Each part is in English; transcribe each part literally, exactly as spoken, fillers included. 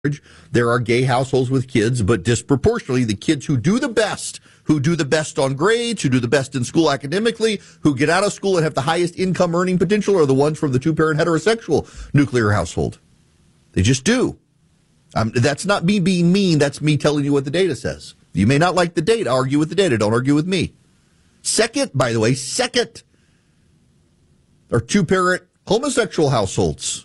There are gay households with kids, but disproportionately, the kids who do the best, who do the best on grades, who do the best in school academically, who get out of school and have the highest income earning potential are the ones from the two-parent heterosexual nuclear household. They just do. Um, that's not me being mean. That's me telling you what the data says. You may not like the data. Argue with the data. Don't argue with me. Second, by the way, second are two-parent homosexual households.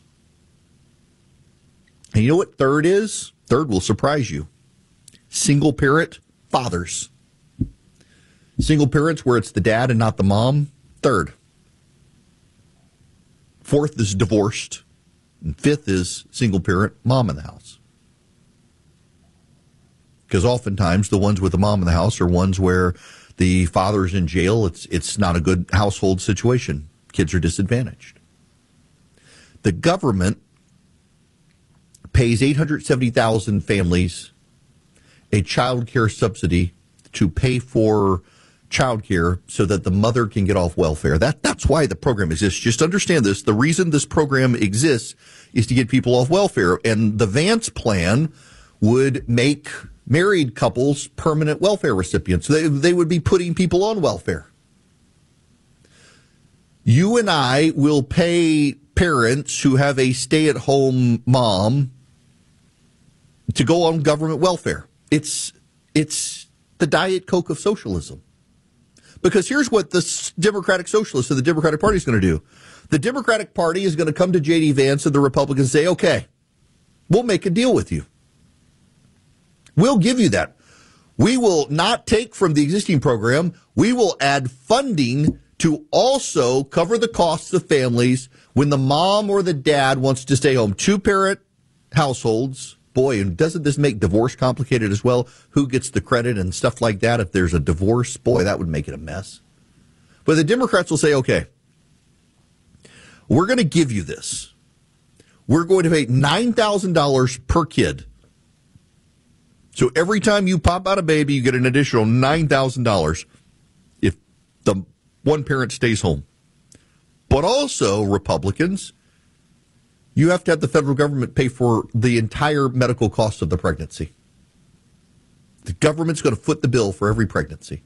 And you know what third is? Third will surprise you. Single parent fathers. Single parents where it's the dad and not the mom. Third. Fourth is divorced. And fifth is single parent mom in the house. Because oftentimes the ones with the mom in the house are ones where the father's in jail. It's it's not a good household situation. Kids are disadvantaged. The government pays eight hundred seventy thousand families a child care subsidy to pay for child care so that the mother can get off welfare. That That's why the program exists. Just understand this. The reason this program exists is to get people off welfare. And the Vance plan would make married couples permanent welfare recipients. They, they would be putting people on welfare. You and I will pay parents who have a stay-at-home mom to go on government welfare. It's it's the Diet Coke of socialism. Because here's what the Democratic Socialists of the Democratic Party is going to do. The Democratic Party is going to come to J D. Vance and the Republicans and say, okay, we'll make a deal with you. We'll give you that. We will not take from the existing program. We will add funding to also cover the costs of families when the mom or the dad wants to stay home. Two-parent households. Boy, and doesn't this make divorce complicated as well? Who gets the credit and stuff like that? If there's a divorce, boy, that would make it a mess. But the Democrats will say, okay, we're going to give you this. We're going to pay nine thousand dollars per kid. So every time you pop out a baby, you get an additional nine thousand dollars if the one parent stays home. But also, Republicans, you have to have the federal government pay for the entire medical cost of the pregnancy. The government's going to foot the bill for every pregnancy.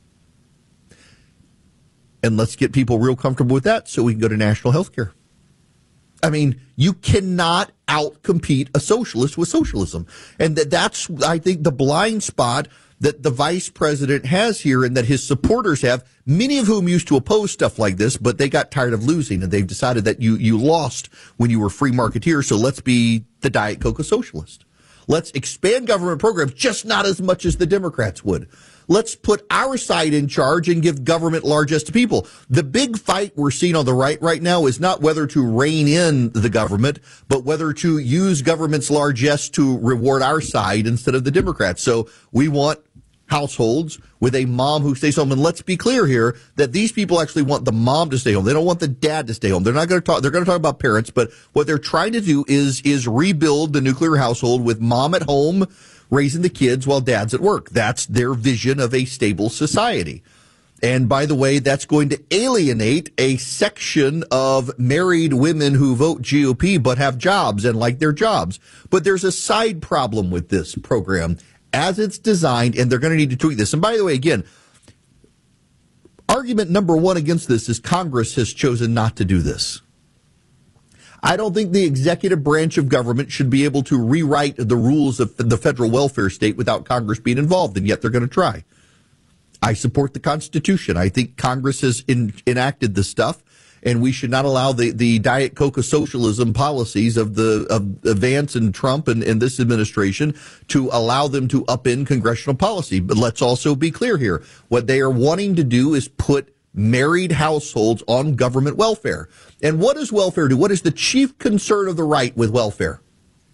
And let's get people real comfortable with that so we can go to national health care. I mean, you cannot outcompete a socialist with socialism. And that that's, I think, the blind spot that the vice president has here and that his supporters have, many of whom used to oppose stuff like this, but they got tired of losing and they've decided that you, you lost when you were free marketeers, so let's be the Diet Coke socialist. Let's expand government programs, just not as much as the Democrats would. Let's put our side in charge and give government largesse to people. The big fight we're seeing on the right right now is not whether to rein in the government, but whether to use government's largesse to reward our side instead of the Democrats. So we want households with a mom who stays home. And let's be clear here that these people actually want the mom to stay home. They don't want the dad to stay home. They're not going to talk, they're going to talk about parents, but what they're trying to do is, is rebuild the nuclear household with mom at home raising the kids while dad's at work. That's their vision of a stable society. And by the way, that's going to alienate a section of married women who vote G O P but have jobs and like their jobs. But there's a side problem with this program as it's designed, and they're going to need to tweak this. And by the way, again, argument number one against this is Congress has chosen not to do this. I don't think the executive branch of government should be able to rewrite the rules of the federal welfare state without Congress being involved, and yet they're going to try. I support the Constitution. I think Congress has in, enacted this stuff, and we should not allow the, the Diet Coke of socialism policies of the of Vance and Trump and, and this administration to allow them to upend congressional policy. But let's also be clear here. What they are wanting to do is put married households on government welfare. And what does welfare do? What is the chief concern of the right with welfare?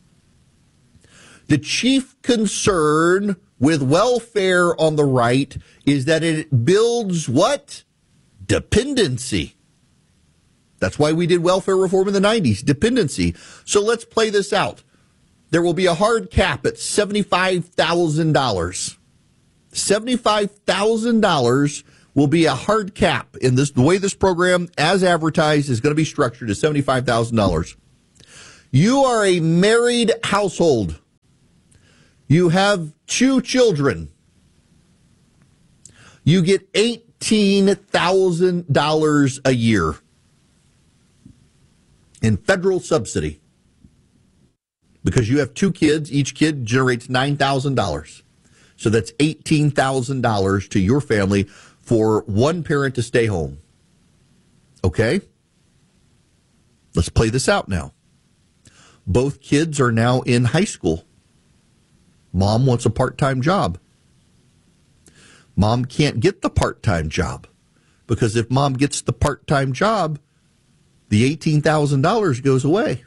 The chief concern with welfare on the right is that it builds what? Dependency. That's why we did welfare reform in the nineties, dependency. So let's play this out. There will be a hard cap at seventy-five thousand dollars. seventy-five thousand dollars will be a hard cap in this. The way this program, as advertised, is going to be structured is seventy-five thousand dollars. You are a married household You have two children. You get eighteen thousand dollars a year in federal subsidy because you have two kids. Each kid generates nine thousand dollars. So that's eighteen thousand dollars to your family for one parent to stay home. Okay? Let's play this out now. Both kids are now in high school. Mom wants a part-time job. Mom can't get the part-time job because if mom gets the part-time job, the eighteen thousand dollars goes away.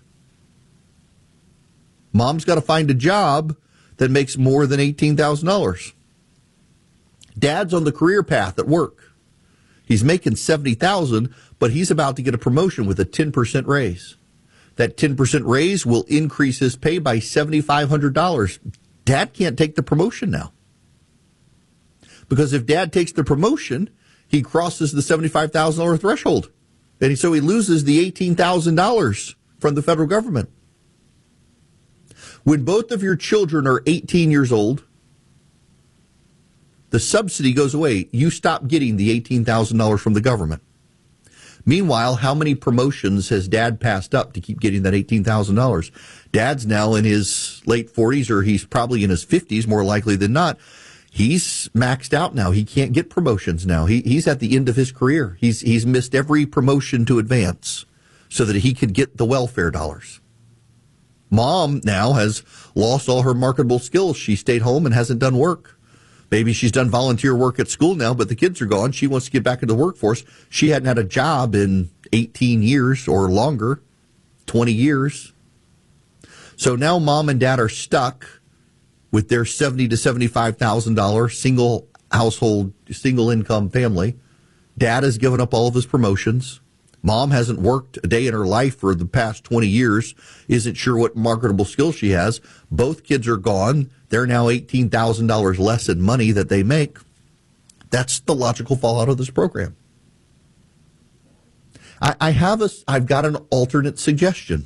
Mom's got to find a job that makes more than eighteen thousand dollars. Dad's on the career path at work. He's making seventy thousand dollars, but he's about to get a promotion with a ten percent raise. That ten percent raise will increase his pay by seven thousand five hundred dollars. Dad can't take the promotion now. Because if Dad takes the promotion, he crosses the seventy-five thousand dollars threshold. And so he loses the eighteen thousand dollars from the federal government. When both of your children are eighteen years old, the subsidy goes away. You stop getting the eighteen thousand dollars from the government. Meanwhile, how many promotions has Dad passed up to keep getting that eighteen thousand dollars? Dad's now in his late forties, or he's probably in his fifties, more likely than not. He's maxed out now. He can't get promotions now. He, he's at the end of his career. He's, he's missed every promotion to advance so that he could get the welfare dollars. Mom now has lost all her marketable skills. She stayed home and hasn't done work. Maybe she's done volunteer work at school now, but the kids are gone. She wants to get back into the workforce. She hadn't had a job in eighteen years or longer, twenty years. So now mom and dad are stuck with their seventy thousand to seventy-five thousand dollars single household, single income family. Dad has given up all of his promotions. Mom hasn't worked a day in her life for the past twenty years, isn't sure what marketable skills she has. Both kids are gone. They're now eighteen thousand dollars less in money that they make. That's the logical fallout of this program. I, I have a, I've got an alternate suggestion.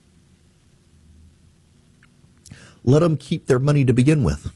Let them keep their money to begin with.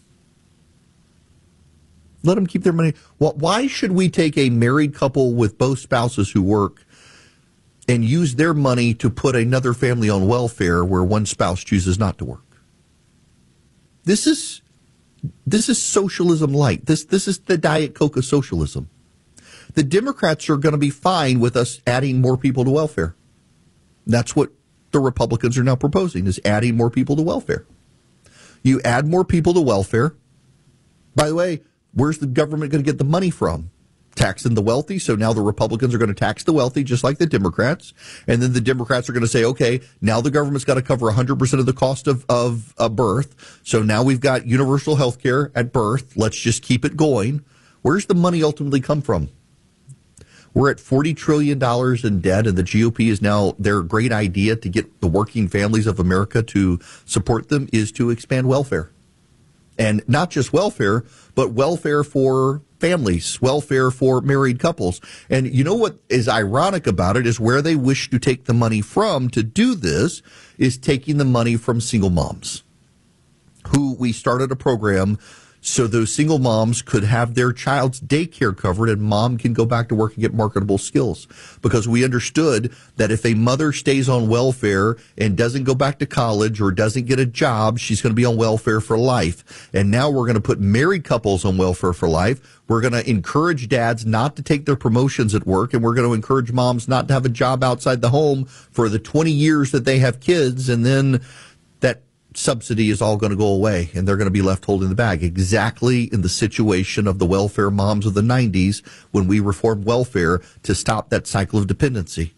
Let them keep their money. Well, why should we take a married couple with both spouses who work and use their money to put another family on welfare where one spouse chooses not to work? This is this is socialism light. This this is the Diet Coke of socialism. The Democrats are going to be fine with us adding more people to welfare. That's what the Republicans are now proposing, is adding more people to welfare. You add more people to welfare. By the way, where's the government going to get the money from? Taxing the wealthy. So now the Republicans are going to tax the wealthy just like the Democrats. And then the Democrats are going to say, okay, now the government's got to cover one hundred percent of the cost of, of a birth. So now we've got universal health care at birth. Let's just keep it going. Where's the money ultimately come from? We're at forty trillion dollars in debt, and the G O P is now, their great idea to get the working families of America to support them is to expand welfare. And not just welfare, but welfare for families, welfare for married couples. And you know what is ironic about it is where they wish to take the money from to do this is taking the money from single moms, who we started a program so those single moms could have their child's daycare covered and mom can go back to work and get marketable skills. Because we understood that if a mother stays on welfare and doesn't go back to college or doesn't get a job, she's going to be on welfare for life. And now we're going to put married couples on welfare for life. We're going to encourage dads not to take their promotions at work, and we're going to encourage moms not to have a job outside the home for the twenty years that they have kids, and then that subsidy is all going to go away, and they're going to be left holding the bag. Exactly in the situation of the welfare moms of the nineties when we reformed welfare to stop that cycle of dependency.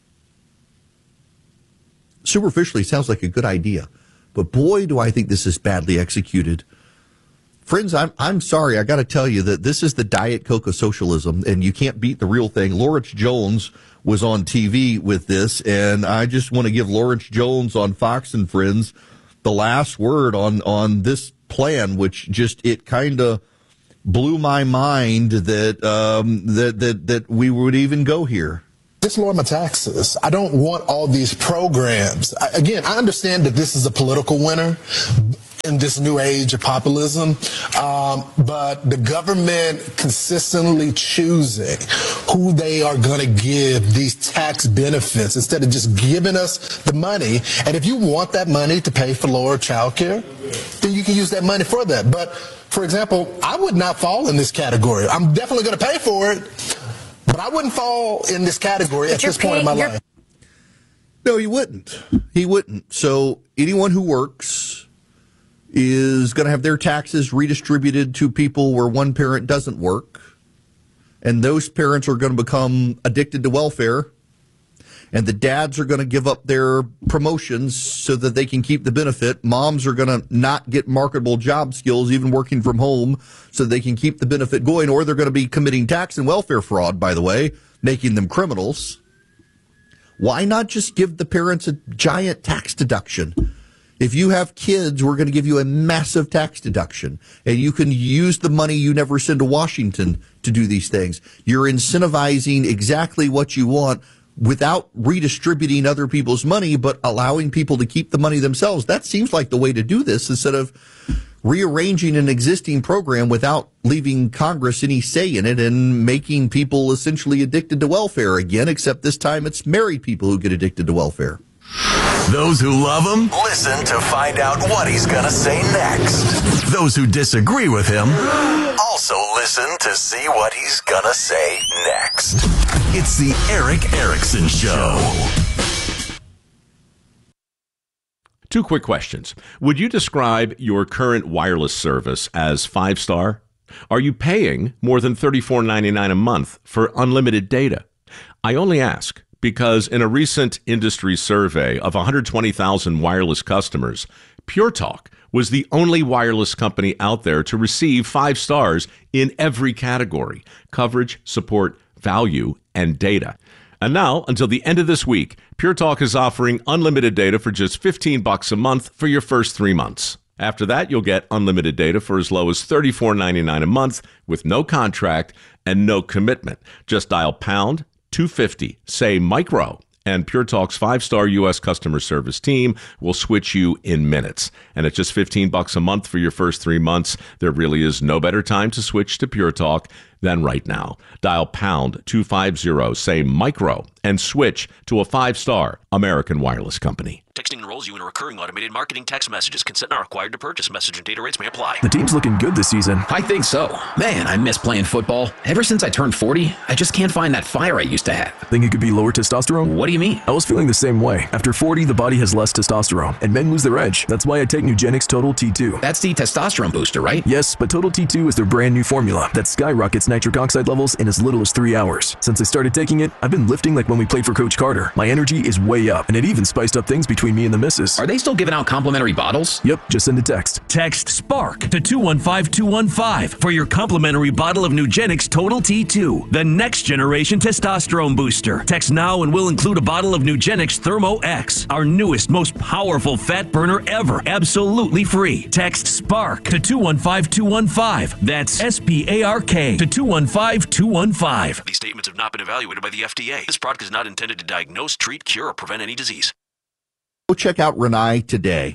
Superficially, sounds like a good idea, but boy, do I think this is badly executed. Friends, I'm I'm sorry, I got to tell you that this is the Diet Coke of socialism, and you can't beat the real thing. Lawrence Jones was on T V with this, and I just want to give Lawrence Jones on Fox and Friends the last word on, on this plan, which just, it kind of blew my mind that, um, that, that, that we would even go here. Just lower my taxes. I don't want all these programs. I, again, I understand that this is a political winner, in this new age of populism, um, but the government consistently choosing who they are going to give these tax benefits instead of just giving us the money. And if you want that money to pay for lower child care, then you can use that money for that. But, for example, I would not fall in this category. I'm definitely going to pay for it, but I wouldn't fall in this category but at this point in my life. No, he wouldn't. He wouldn't. So anyone who works is going to have their taxes redistributed to people where one parent doesn't work. And those parents are going to become addicted to welfare. And the dads are going to give up their promotions so that they can keep the benefit. Moms are going to not get marketable job skills, even working from home, so they can keep the benefit going. Or they're going to be committing tax and welfare fraud, by the way, making them criminals. Why not just give the parents a giant tax deduction? If you have kids, we're going to give you a massive tax deduction, and you can use the money you never send to Washington to do these things. You're incentivizing exactly what you want without redistributing other people's money, but allowing people to keep the money themselves. That seems like the way to do this, instead of rearranging an existing program without leaving Congress any say in it and making people essentially addicted to welfare again, except this time it's married people who get addicted to welfare. Those who love him, listen to find out what he's going to say next. Those who disagree with him, also listen to see what he's going to say next. It's the Erick Erickson Show. Two quick questions. Would you describe your current wireless service as five-star? Are you paying more than thirty-four ninety-nine a month for unlimited data? I only ask because in a recent industry survey of one hundred twenty thousand wireless customers, Pure Talk was the only wireless company out there to receive five stars in every category: coverage, support, value, and data. And now, until the end of this week, Pure Talk is offering unlimited data for just fifteen bucks a month for your first three months. After that, you'll get unlimited data for as low as thirty-four ninety-nine a month with no contract and no commitment. Just dial pound two fifty, say micro, and Pure Talk's five-star U S customer service team will switch you in minutes. And at just fifteen bucks a month for your first three months, there really is no better time to switch to Pure Talk than right now. Dial pound two fifty, say micro, and switch to a five-star American wireless company. Texting enrolls you in a recurring automated marketing text messages. Consent not required to purchase. Message and data rates may apply. The team's looking good this season. I think so. Man, I miss playing football. Ever since I turned forty, I just can't find that fire I used to have. Think it could be lower testosterone? What do you mean? I was feeling the same way. After forty, the body has less testosterone, and men lose their edge. That's why I take Nugenix Total T two. That's the testosterone booster, right? Yes, but Total T two is their brand new formula that skyrockets nitric oxide levels in as little as three hours. Since I started taking it, I've been lifting like when we played for Coach Carter. My energy is way up, and it even spiced up things between me and the missus. Are they still giving out complimentary bottles? Yep, just send a text. Text SPARK to two one five two one five for your complimentary bottle of Nugenix Total T two, the next generation testosterone booster. Text now and we'll include a bottle of Nugenix Thermo X, our newest, most powerful fat burner ever, absolutely free. Text SPARK to two one five two one five. That's S P A R K to two one five two one five. These statements have not been evaluated by the F D A. This product is not intended to diagnose, treat, cure, or prevent any disease. Go check out Renai today.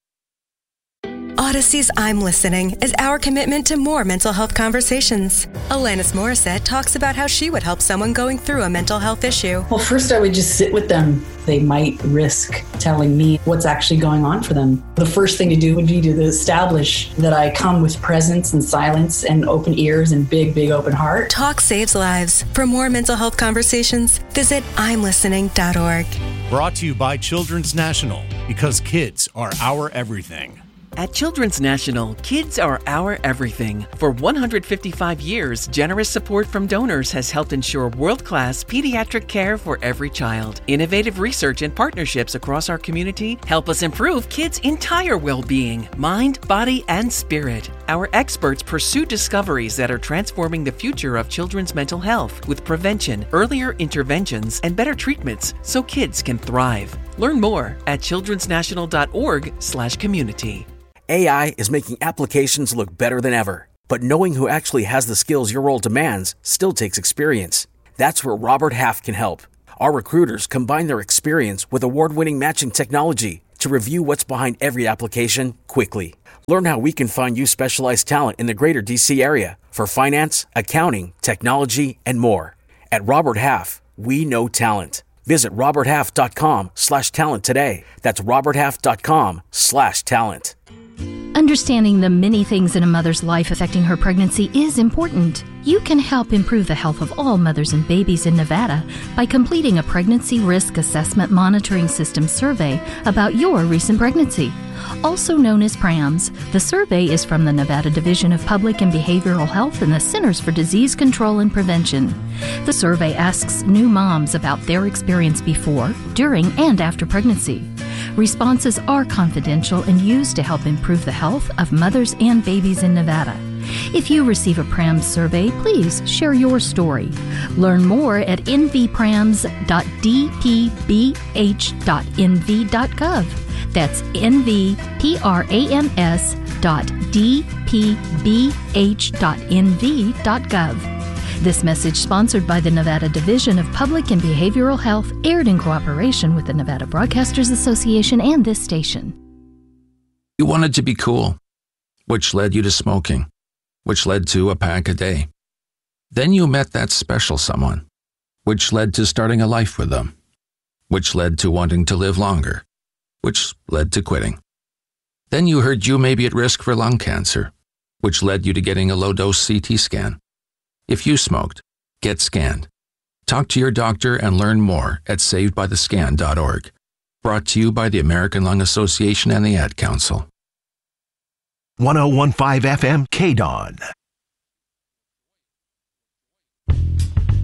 Odyssey's I'm Listening is our commitment to more mental health conversations. Alanis Morissette talks about how she would help someone going through a mental health issue. Well, first I would just sit with them. They might risk telling me what's actually going on for them. The first thing to do would be to establish that I come with presence and silence and open ears and big, big open heart. Talk saves lives. For more mental health conversations, visit I'm listening dot org. Brought to you by Children's National, because kids are our everything. At Children's National, kids are our everything. For one hundred fifty-five years, generous support from donors has helped ensure world-class pediatric care for every child. Innovative research and partnerships across our community help us improve kids' entire well-being, mind, body, and spirit. Our experts pursue discoveries that are transforming the future of children's mental health with prevention, earlier interventions, and better treatments so kids can thrive. Learn more at childrens national dot org slash community. A I is making applications look better than ever, but knowing who actually has the skills your role demands still takes experience. That's where Robert Half can help. Our recruiters combine their experience with award-winning matching technology to review what's behind every application quickly. Learn how we can find you specialized talent in the greater D C area for finance, accounting, technology, and more. At Robert Half, we know talent. Visit roberthalf.com slash talent today. That's roberthalf.com slash talent. Understanding the many things in a mother's life affecting her pregnancy is important. You can help improve the health of all mothers and babies in Nevada by completing a Pregnancy Risk Assessment Monitoring System survey about your recent pregnancy. Also known as PRAMS, the survey is from the Nevada Division of Public and Behavioral Health and the Centers for Disease Control and Prevention. The survey asks new moms about their experience before, during, and after pregnancy. Responses are confidential and used to help improve the health of mothers and babies in Nevada. If you receive a PRAMS survey, please share your story. Learn more at n v prams dot d p b h dot n v dot gov. That's n v prams dot d p b h dot n v dot gov. This message sponsored by the Nevada Division of Public and Behavioral Health, aired in cooperation with the Nevada Broadcasters Association and this station. You wanted to be cool, which led you to smoking, which led to a pack a day. Then you met that special someone, which led to starting a life with them, which led to wanting to live longer, which led to quitting. Then you heard you may be at risk for lung cancer, which led you to getting a low-dose C T scan. If you smoked, get scanned. Talk to your doctor and learn more at saved by the scan dot org. Brought to you by the American Lung Association and the Ad Council. one oh one point five F M K D O N.